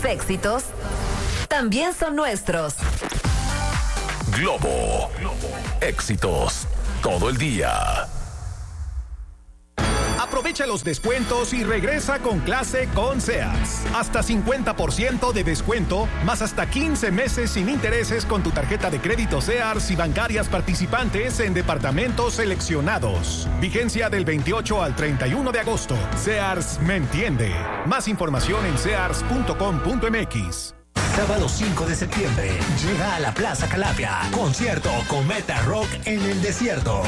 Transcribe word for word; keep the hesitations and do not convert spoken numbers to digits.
tus éxitos también son nuestros. Globo. Éxitos todo el día. Aprovecha los descuentos y regresa con clase con Sears. Hasta cincuenta por ciento de descuento, más hasta quince meses sin intereses con tu tarjeta de crédito Sears y bancarias participantes en departamentos seleccionados. Vigencia del veintiocho al treinta y uno de agosto. Sears me entiende. Más información en sears punto com punto m x. Sábado cinco de septiembre, llega a la Plaza Calafia. Concierto Cometa Rock en el desierto.